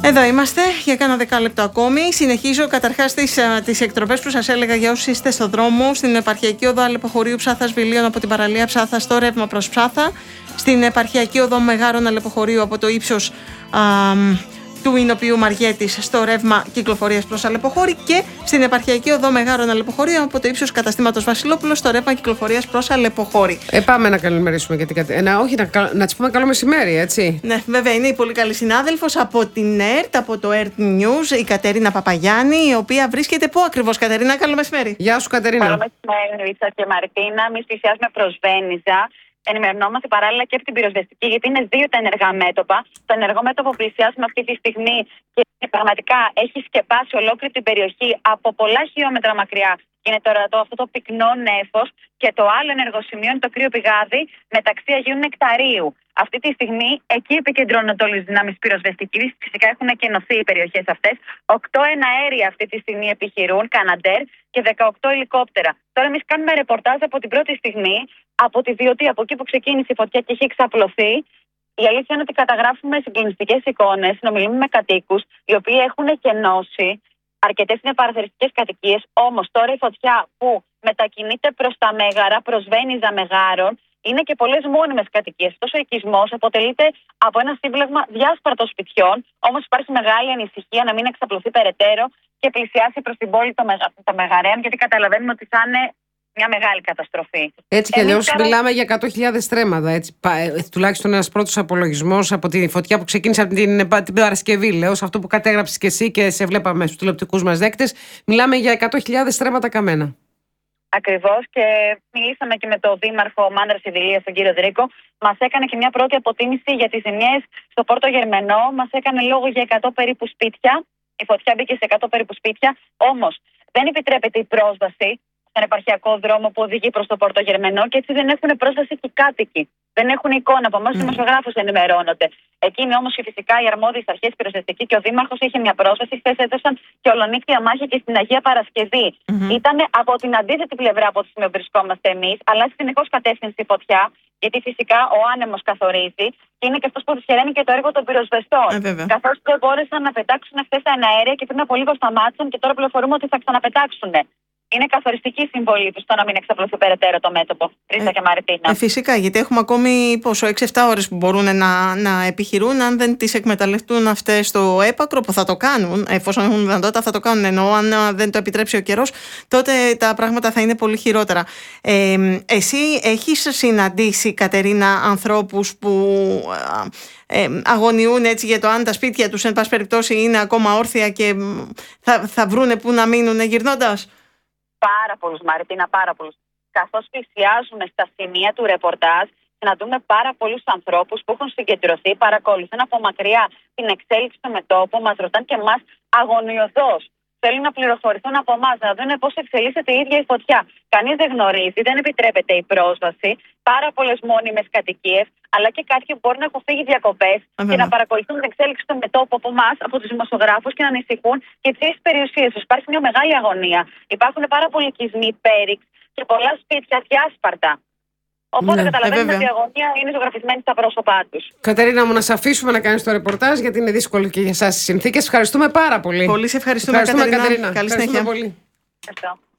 Εδώ είμαστε για κάνα δεκάλεπτο ακόμη. Συνεχίζω καταρχάς τις εκτροπές που σας έλεγα για όσους είστε στο δρόμο. Στην επαρχιακή οδό Αλεποχωρίου Ψάθας Βιλίων από την παραλία Ψάθα στο ρεύμα προς Ψάθα. Στην επαρχιακή οδό Μεγάρων Αλεποχωρίου από το ύψος του Ινοποιού Μαριέτης στο ρεύμα κυκλοφορίας προς Αλεποχώρη και στην επαρχιακή οδό Μεγάρων Αλεποχωρίου από το ύψος καταστήματος Βασιλόπουλος στο ρεύμα κυκλοφορίας προς Αλεποχώρη. Πάμε να καλημερίσουμε να της πούμε καλό μεσημέρι, έτσι. Ναι, βέβαια είναι η πολύ καλή συνάδελφος από την ΕΡΤ, από το ΕΡΤ News, η Κατερίνα Παπαγιάννη, η οποία βρίσκεται πού ακριβώς, Κατερίνα? Καλό μεσημέρι. Γεια σου, Κατερίνα. Καλό μεσημέρι, Ρίτσα και Μαρτίνα. Εμείς πλησιάζουμε προς Βένιζα. Ενημερωνόμαστε παράλληλα και από την πυροσβεστική, γιατί είναι δύο τα ενεργά μέτωπα. Το ενεργό μέτωπο που πλησιάζουμε αυτή τη στιγμή και πραγματικά έχει σκεπάσει ολόκληρη την περιοχή από πολλά χιλιόμετρα μακριά. Είναι τώρα αυτό το πυκνό νέφος. Και το άλλο ενεργό σημείο είναι το κρύο πηγάδι μεταξύ Αγίου Νεκταρίου. Αυτή τη στιγμή εκεί επικεντρώνονται όλες τις δυνάμεις πυροσβεστικής. Φυσικά έχουν εκενωθεί οι περιοχές αυτές. 8 εναέρια αυτή τη στιγμή επιχειρούν, Καναντέρ, και 18 ελικόπτερα. Τώρα εμείς κάνουμε ρεπορτάζ από την πρώτη στιγμή, από τη Διωτή, από εκεί που ξεκίνησε η φωτιά και έχει εξαπλωθεί. Η αλήθεια είναι ότι καταγράφουμε συγκλονιστικές εικόνες, συνομιλούμε με κατοίκους, οι οποίοι έχουν εκενώσει. Αρκετές είναι παραθεριστικές κατοικίες, όμως τώρα η φωτιά που μετακινείται προς τα Μέγαρα, προς Βένιζα Μεγάρων, είναι και πολλές μόνιμες κατοικίες. Αυτός ο οικισμός αποτελείται από ένα σύμπλεγμα διάσπαρτων σπιτιών, όμως υπάρχει μεγάλη ανησυχία να μην εξαπλωθεί περαιτέρω και πλησιάσει προς την πόλη των Μεγαρέων, γιατί καταλαβαίνουμε ότι θα είναι μια μεγάλη καταστροφή. Έτσι κι αλλιώς μιλάμε για 100.000 στρέμματα. Έτσι, τουλάχιστον ένας πρώτος απολογισμός από τη φωτιά που ξεκίνησε από την Παρασκευή, λέω, σε αυτό που κατέγραψες και εσύ και σε βλέπαμε στους τηλεοπτικούς μας δέκτες. Μιλάμε για 100.000 στρέμματα καμένα. Ακριβώς, και μιλήσαμε και με τον Δήμαρχο Μάνδρας Ιδηλίας, τον κύριο Δρίκο. Μας έκανε και μια πρώτη αποτίμηση για τις ζημιές στο Πόρτο Γερμενό. Μας έκανε λόγο για 100 περίπου σπίτια. Η φωτιά μπήκε σε 100 περίπου σπίτια. Όμως δεν επιτρέπεται η πρόσβαση στον επαρχιακό δρόμο που οδηγεί προς το Πόρτο Γερμενό και έτσι δεν έχουν πρόσβαση και οι κάτοικοι. Δεν έχουν εικόνα. Από εμάς οι δημοσιογράφους ενημερώνονται. Εκείνοι όμως και φυσικά οι αρμόδιες αρχές πυροσβεστική και ο Δήμαρχος είχε μια πρόσβαση. Χθες έδωσαν και ολονύκτια μάχη και στην Αγία Παρασκευή. Ήταν από την αντίθετη πλευρά από τη στιγμή που βρισκόμαστε εμείς, αλλά συνεχώς κατεύθυνση η φωτιά, γιατί φυσικά ο άνεμος καθορίζει και είναι και αυτός που δυσχεραίνει και το έργο των πυροσβεστών. Καθώς δεν μπόρεσαν να πετάξουν χθες τα εναέρια και πριν από λίγο σταμάτησαν και τώρα πληροφορούμε ότι θα ξαναπετάξουν. Είναι καθοριστική συμβολή του στο να μην εξαπλωθεί περαιτέρω το μέτωπο. Ρίτσα και Μαρτίνα. Φυσικά, γιατί έχουμε ακόμη 6-7 ώρες που μπορούν να επιχειρούν. Αν δεν τις εκμεταλλευτούν αυτές στο έπακρο, που θα το κάνουν, εφόσον έχουν δυνατότητα, θα το κάνουν. Ενώ αν δεν το επιτρέψει ο καιρός, τότε τα πράγματα θα είναι πολύ χειρότερα. Εσύ έχεις συναντήσει, Κατερίνα, ανθρώπους που αγωνιούν έτσι για το αν τα σπίτια τους, εν πάση περιπτώσει, είναι ακόμα όρθια και θα βρούνε που να μείνουν γυρνώντας? Πάρα πολλούς, Μαρτίνα, πάρα πολλούς. Καθώς πλησιάζουμε στα σημεία του ρεπορτάζ, συναντούμε πάρα πολλούς ανθρώπους που έχουν συγκεντρωθεί, παρακολουθούν από μακριά την εξέλιξη του μετώπου, μας ρωτάνε και εμάς αγωνιωδώς. Θέλουν να πληροφορηθούν από εμάς, να δουν πώς εξελίσσεται η ίδια η φωτιά. Κανείς δεν γνωρίζει, δεν επιτρέπεται η πρόσβαση. Πάρα πολλές μόνιμες κατοικίες, αλλά και κάποιοι που μπορεί να έχουν φύγει διακοπές και να παρακολουθούν την εξέλιξη του μετώπου από εμάς, από τους δημοσιογράφους και να ανησυχούν για τις ίδιες περιουσίες τους. Υπάρχει μια μεγάλη αγωνία. Υπάρχουν πάρα πολλοί οικισμοί, πέριξ και πολλά σπίτια διάσπαρτα. Οπότε καταλαβαίνουμε ότι η αγωνία είναι ζωγραφισμένη στα πρόσωπά τους. Κατερίνα μου, να σε αφήσουμε να κάνεις το ρεπορτάζ, γιατί είναι δύσκολο και για εσάς τις συνθήκες. Ευχαριστούμε πάρα πολύ. Πολύ σε ευχαριστούμε, Κατερίνα. Καλή συνέχεια. Πολύ. Ευχαριστώ.